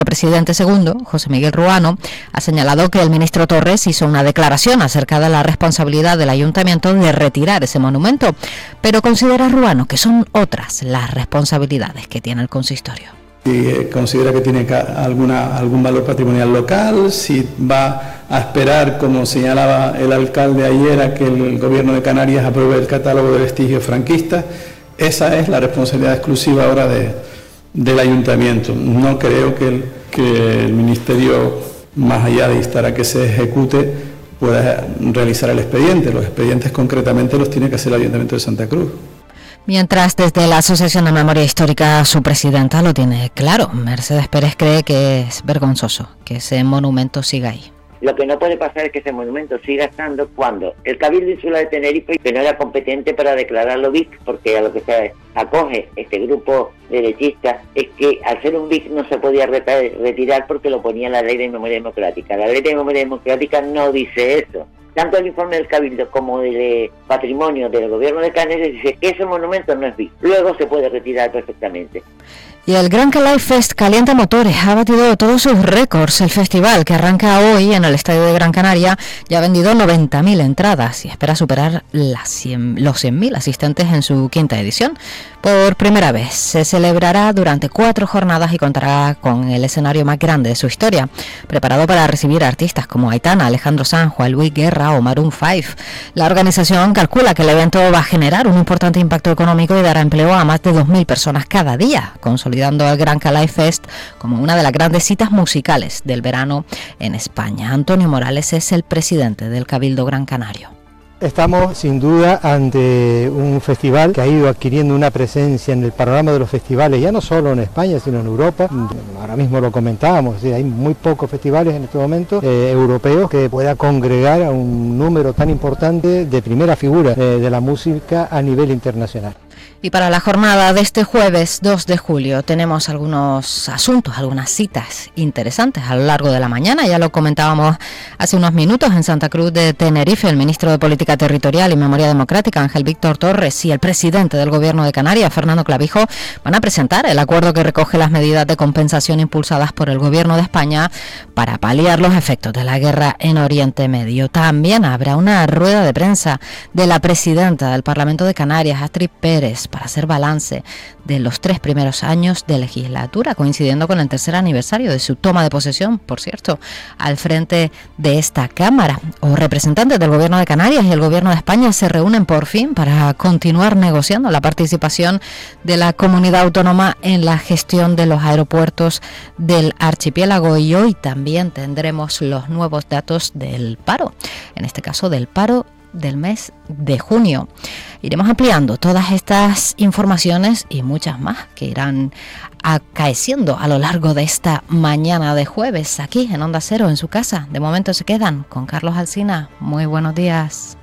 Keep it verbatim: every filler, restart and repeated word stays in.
El presidente segundo, José Miguel Ruano, ha señalado que el ministro Torres hizo una declaración acerca de la responsabilidad del ayuntamiento de retirar ese monumento, pero considera Ruano que son otras las responsabilidades que tiene el consistorio. Si considera que tiene alguna, algún valor patrimonial local, si va a esperar, como señalaba el alcalde ayer, a que el gobierno de Canarias apruebe el catálogo de vestigios franquistas, esa es la responsabilidad exclusiva ahora de, del ayuntamiento. No creo que el, que el ministerio, más allá de instar a que se ejecute, pueda realizar el expediente. Los expedientes concretamente los tiene que hacer el Ayuntamiento de Santa Cruz. Mientras desde la Asociación de Memoria Histórica su presidenta lo tiene claro. Mercedes Pérez cree que es vergonzoso que ese monumento siga ahí. Lo que no puede pasar es que ese monumento siga estando cuando el Cabildo Insular de Tenerife, que no era competente para declararlo B I C, porque a lo que se acoge este grupo derechista es que al ser un B I C no se podía retirar porque lo ponía la Ley de Memoria Democrática. La Ley de Memoria Democrática no dice eso. Tanto el informe del Cabildo como del Patrimonio del Gobierno de Canarias dice que ese monumento no es B I C. Luego se puede retirar perfectamente. Y el Gran Calais Fest calienta motores, ha batido todos sus récords. El festival, que arranca hoy en el Estadio de Gran Canaria, ya ha vendido noventa mil entradas y espera superar las cien, los cien mil asistentes en su quinta edición. Por primera vez se celebrará durante cuatro jornadas y contará con el escenario más grande de su historia, preparado para recibir artistas como Aitana, Alejandro Sanz, Juan Luis Guerra o Maroon cinco. La organización calcula que el evento va a generar un importante impacto económico y dará empleo a más de dos mil personas cada día, consolidando al Gran Calais Fest como una de las grandes citas musicales del verano en España. Antonio Morales es el presidente del Cabildo Gran Canario. Estamos sin duda ante un festival que ha ido adquiriendo una presencia en el panorama de los festivales, ya no solo en España, sino en Europa. Ahora mismo lo comentábamos, ¿sí? Hay muy pocos festivales en este momento eh, europeos que pueda congregar a un número tan importante de primera figura eh, de la música a nivel internacional. Y para la jornada de este jueves dos de julio tenemos algunos asuntos, algunas citas interesantes a lo largo de la mañana. Ya lo comentábamos hace unos minutos en Santa Cruz de Tenerife. El ministro de Política Territorial y Memoria Democrática, Ángel Víctor Torres, y el presidente del Gobierno de Canarias, Fernando Clavijo, van a presentar el acuerdo que recoge las medidas de compensación impulsadas por el Gobierno de España para paliar los efectos de la guerra en Oriente Medio. También habrá una rueda de prensa de la presidenta del Parlamento de Canarias, Astrid Pérez, para hacer balance de los tres primeros años de legislatura, coincidiendo con el tercer aniversario de su toma de posesión, por cierto, al frente de esta Cámara. Los representantes del Gobierno de Canarias y el Gobierno de España se reúnen por fin para continuar negociando la participación de la comunidad autónoma en la gestión de los aeropuertos del archipiélago, y hoy también tendremos los nuevos datos del paro, en este caso del paro del mes de junio. Iremos ampliando todas estas informaciones y muchas más que irán acaeciendo a lo largo de esta mañana de jueves aquí en Onda Cero, en su casa. De momento se quedan con Carlos Alsina. Muy buenos días.